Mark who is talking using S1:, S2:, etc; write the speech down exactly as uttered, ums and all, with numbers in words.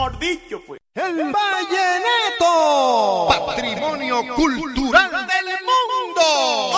S1: mejor dicho, pues.
S2: El vallenato, patrimonio cultural del mundo.